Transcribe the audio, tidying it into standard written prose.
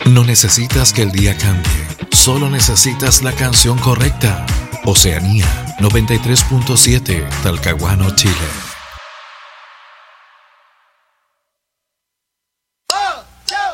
No necesitas que el día cambie, solo necesitas la canción correcta. Oceanía 93.7, Talcahuano, Chile.